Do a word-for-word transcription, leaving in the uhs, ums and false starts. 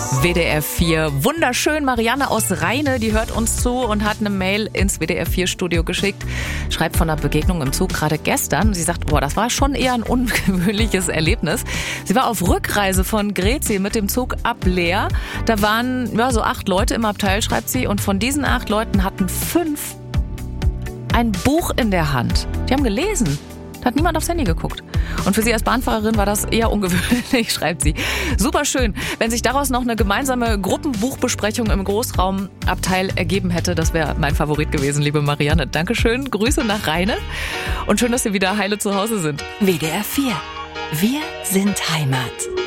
W D R vier. Wunderschön. Marianne aus Rheine, die hört uns zu und hat eine Mail ins W D R vier Studio geschickt. Schreibt von einer Begegnung im Zug gerade gestern. Sie sagt, boah, das war schon eher ein ungewöhnliches Erlebnis. Sie war auf Rückreise von Gretzky mit dem Zug ab Leer. Da waren ja, so acht Leute im Abteil, schreibt sie. Und von diesen acht Leuten hatten fünf ein Buch in der Hand. Die haben gelesen. Da hat niemand aufs Handy geguckt. Und für sie als Bahnfahrerin war das eher ungewöhnlich, schreibt sie. Super schön. Wenn sich daraus noch eine gemeinsame Gruppenbuchbesprechung im Großraumabteil ergeben hätte, das wäre mein Favorit gewesen, liebe Marianne. Dankeschön. Grüße nach Rheine. Und schön, dass Sie wieder heile zu Hause sind. W D R vier. Wir sind Heimat.